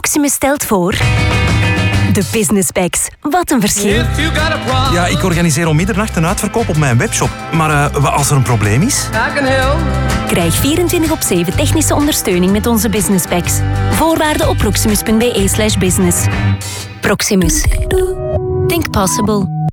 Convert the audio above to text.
Proximus stelt voor... De Business Bags. Wat een verschil. Ja, ik organiseer om middernacht een uitverkoop op mijn webshop. Maar als er een probleem is? Krijg 24/7 technische ondersteuning met onze Business Bags. Voorwaarden op proximus.be/business. Proximus. Think possible.